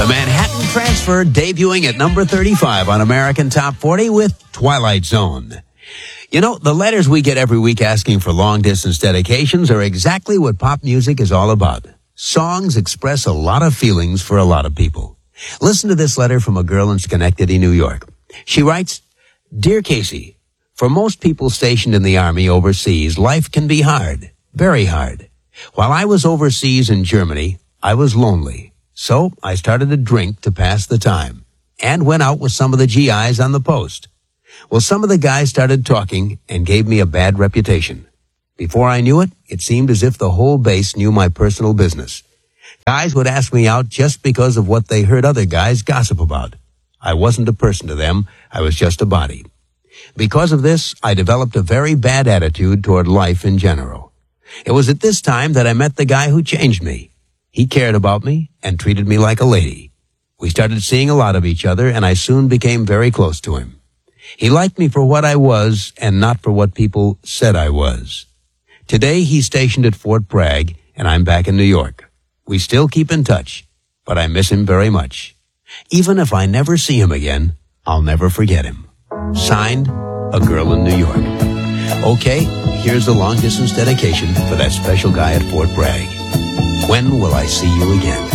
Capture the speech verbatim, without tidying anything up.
Manhattan Transfer debuting at number thirty-five on American Top forty with Twilight Zone. You know, the letters we get every week asking for long-distance dedications are exactly what pop music is all about. Songs express a lot of feelings for a lot of people. Listen to this letter from a girl in Schenectady, New York. She writes, Dear Casey, for most people stationed in the Army overseas, life can be hard, very hard. While I was overseas in Germany, I was lonely. So I started to drink to pass the time and went out with some of the G Is on the post. Well, some of the guys started talking and gave me a bad reputation. Before I knew it, it seemed as if the whole base knew my personal business. Guys would ask me out just because of what they heard other guys gossip about. I wasn't a person to them. I was just a body. Because of this, I developed a very bad attitude toward life in general. It was at this time that I met the guy who changed me. He cared about me and treated me like a lady. We started seeing a lot of each other, and I soon became very close to him. He liked me for what I was and not for what people said I was. Today, he's stationed at Fort Bragg, and I'm back in New York. We still keep in touch, but I miss him very much. Even if I never see him again, I'll never forget him. Signed, a girl in New York. Okay, here's the long-distance dedication for that special guy at Fort Bragg. When will I see you again?